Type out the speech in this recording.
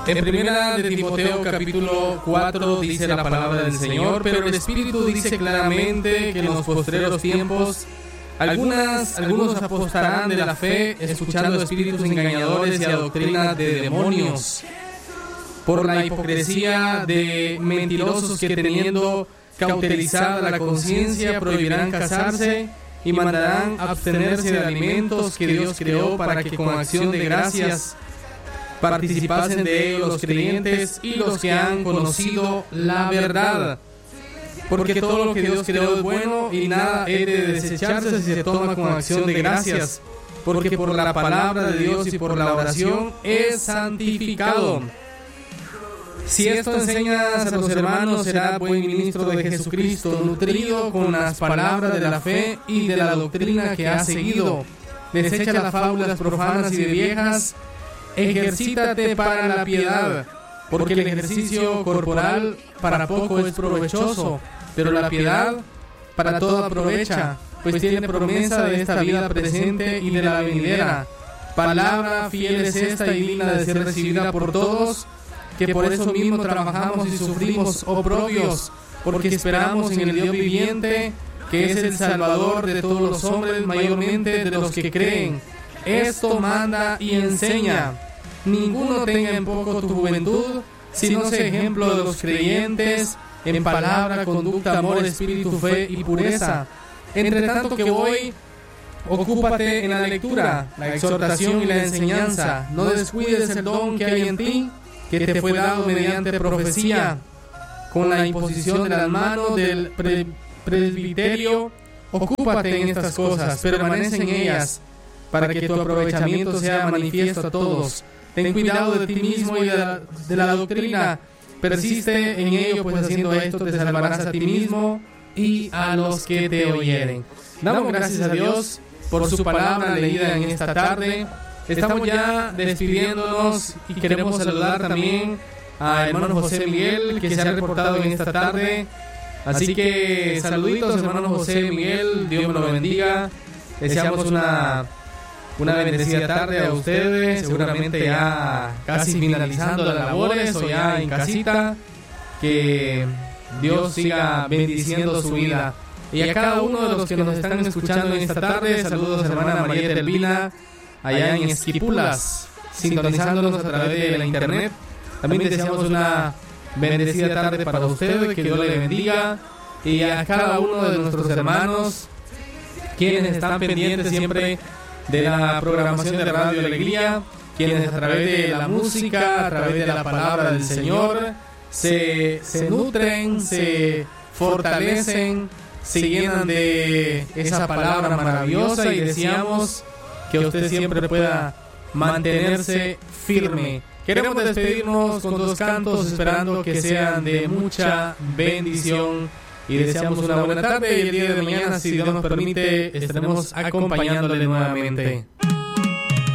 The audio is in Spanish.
En primera de Timoteo capítulo 4 dice la palabra del Señor, pero el Espíritu dice claramente que en los postreros tiempos algunos apostarán de la fe, escuchando espíritus engañadores y a doctrina de demonios, por la hipocresía de mentirosos que, teniendo cautelizada la conciencia, prohibirán casarse y mandarán abstenerse de alimentos que Dios creó para que con acción de gracias participasen de ellos los creyentes y los que han conocido la verdad. Porque todo lo que Dios creó es bueno y nada he de desecharse si se toma con acción de gracias, porque por la palabra de Dios y por la oración es santificado. Si esto enseñas a los hermanos, será buen ministro de Jesucristo, nutrido con las palabras de la fe y de la doctrina que has seguido. Desecha las fábulas profanas y de viejas, ejercítate para la piedad, porque el ejercicio corporal para poco es provechoso, pero la piedad para todo aprovecha, pues tiene promesa de esta vida presente y de la venidera. Palabra fiel es esta y digna de ser recibida por todos, que por eso mismo trabajamos y sufrimos oprobios, porque esperamos en el Dios viviente, que es el Salvador de todos los hombres, mayormente de los que creen. Esto manda y enseña. Ninguno tenga en poco tu juventud, sino sea ejemplo de los creyentes, en palabra, conducta, amor, espíritu, fe y pureza. Entre tanto que voy, ocúpate en la lectura, la exhortación y la enseñanza. No descuides el don que hay en ti, que te fue dado mediante profecía, con la imposición de las manos del presbiterio. Ocúpate en estas cosas, permanece en ellas, para que tu aprovechamiento sea manifiesto a todos. Ten cuidado de ti mismo y de la doctrina. Persiste en ello, pues haciendo esto te salvarás a ti mismo y a los que te oyeren. Damos gracias a Dios por su palabra leída en esta tarde. Estamos ya despidiéndonos y queremos saludar también a hermano José Miguel, que se ha reportado en esta tarde. Así que saluditos, hermano José Miguel, Dios me lo bendiga. Deseamos una bendecida tarde a ustedes, seguramente ya casi finalizando las labores o ya en casita. Que Dios siga bendiciendo su vida. Y a cada uno de los que nos están escuchando en esta tarde, saludos hermana María Telvina, allá en Esquipulas, sintonizándonos a través de la internet. También deseamos una bendecida tarde para ustedes, que Dios le bendiga. Y a cada uno de nuestros hermanos, quienes están pendientes siempre de la programación de Radio Alegría, quienes a través de la música, a través de la palabra del Señor, se nutren, se fortalecen, se llenan de esa palabra maravillosa, y deseamos que usted siempre pueda mantenerse firme. Queremos despedirnos con 2 cantos, esperando que sean de mucha bendición, y deseamos una buena tarde, y el día de mañana, si Dios nos permite, estaremos acompañándole nuevamente.